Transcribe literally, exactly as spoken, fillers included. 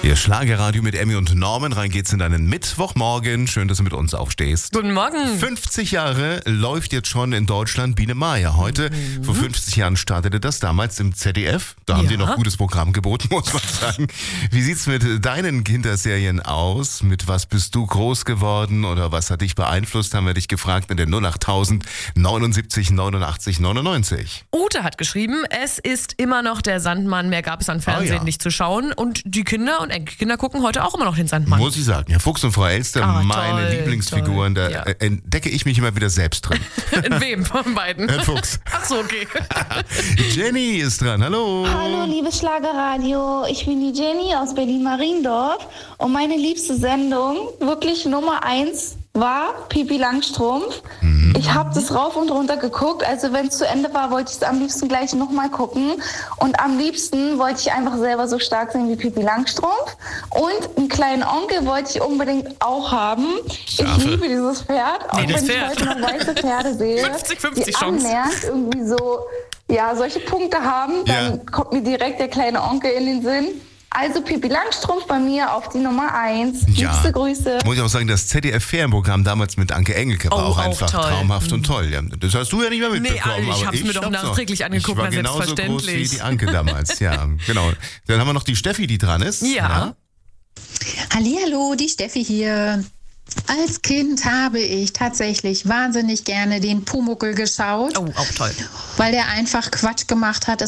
Hier Schlagerradio mit Emmy und Norman. Rein geht's in deinen Mittwochmorgen. Schön, dass du mit uns aufstehst. Guten Morgen. fünfzig Jahre läuft jetzt schon in Deutschland Biene Maya. Heute, mhm. vor fünfzig Jahren startete das, damals im Z D F. Da haben ja. die noch gutes Programm geboten, muss man sagen. Wie sieht's mit deinen Kinderserien aus? Mit was bist du groß geworden oder was hat dich beeinflusst? Haben wir dich gefragt mit der null acht tausend neunundsiebzig neunundachtzig neunundneunzig. Ute hat geschrieben, es ist immer noch der Sandmann. Mehr gab es an Fernsehen Ah, ja. nicht zu schauen. Und die Kinder und Enkelkinder gucken heute auch immer noch den Sandmann. Muss ich sagen. Ja, Fuchs und Frau Elster, Ah, meine toll, Lieblingsfiguren. toll, Da ja. entdecke ich mich immer wieder selbst drin. In wem von beiden? Herr Fuchs. Ach so, okay. Jenny ist dran. Hallo. Hallo, liebes Schlagerradio. Ich bin die Jenny aus Berlin-Mariendorf und meine liebste Sendung, wirklich Nummer eins, war Pippi Langstrumpf. Mhm. Ich habe das rauf und runter geguckt. Also wenn es zu Ende war, wollte ich es am liebsten gleich nochmal gucken. Und am liebsten wollte ich einfach selber so stark sein wie Pippi Langstrumpf. Und einen kleinen Onkel wollte ich unbedingt auch haben. Schafe. Ich liebe dieses Pferd, auch Nee, das wenn Pferd. ich heute noch weiße Pferde sehe, fünfzig fünfzig die Chance. annähernd irgendwie so ja, solche Punkte haben, dann Ja. kommt mir direkt der kleine Onkel in den Sinn. Also Pippi Langstrumpf bei mir auf die Nummer eins. Ja. Liebste Grüße. Muss ich auch sagen, das Z D F-Ferienprogramm damals mit Anke Engelke war Oh, auch auch einfach toll. traumhaft und toll. Ja, das hast du ja nicht mehr Nee, mitbekommen. ich aber hab's mir doch hab's noch. nachträglich angeguckt, Ich war na, genauso groß wie selbstverständlich. die Anke damals. Ja, genau. Dann haben wir noch die Steffi, die dran ist. Ja. Hallihallo, die Steffi hier. Als Kind habe ich tatsächlich wahnsinnig gerne den Pumuckl geschaut, Oh, auch toll. weil der einfach Quatsch gemacht hat.